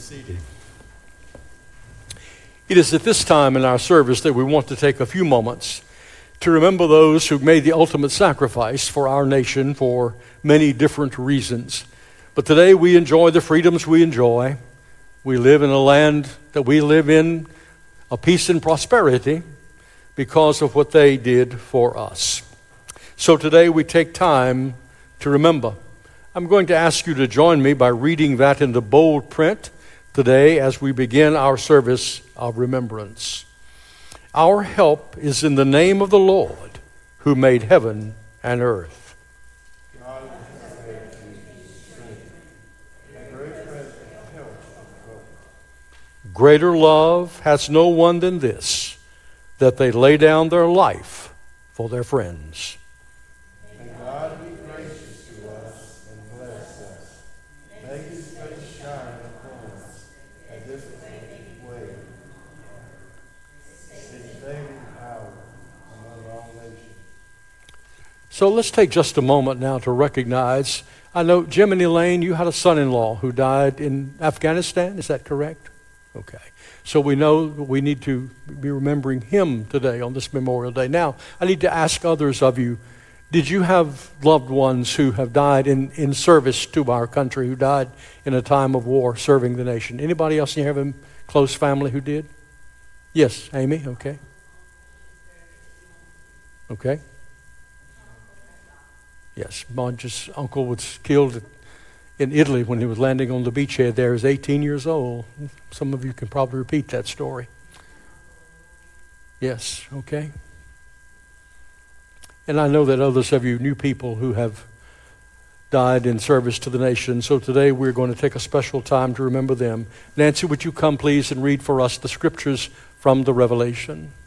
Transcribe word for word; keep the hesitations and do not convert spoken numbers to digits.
seated. It is at this time in our service that we want to take a few moments to remember those who made the ultimate sacrifice for our nation for many different reasons. But today we enjoy the freedoms we enjoy. We live in a land that we live in, a peace and prosperity, because of what they did for us. So today we take time to remember. I'm going to ask you to join me by reading that in the bold print today as we begin our service of remembrance. Our help is in the name of the Lord who made heaven and earth. God has made you strength, and great present help of hope. Greater love has no one than this, that they lay down their life for their friends. May God be gracious to us and bless us. Make his face shine upon us as if it were way. His saving power among all nations. So let's take just a moment now to recognize, I know Jim and Elaine, you had a son-in-law who died in Afghanistan, is that correct? Okay. So we know we need to be remembering him today on this Memorial Day. Now, I need to ask others of you, did you have loved ones who have died in, in service to our country, who died in a time of war serving the nation? Anybody else you have a close family who did? Yes, Amy, okay. Okay. Yes, Monge's uncle was killed in Italy when he was landing on the beachhead there. He was eighteen years old. Some of you can probably repeat that story. Yes, okay. And I know that others of you knew people who have died in service to the nation. So today we're going to take a special time to remember them. Nancy, would you come please and read for us the scriptures from the Revelation?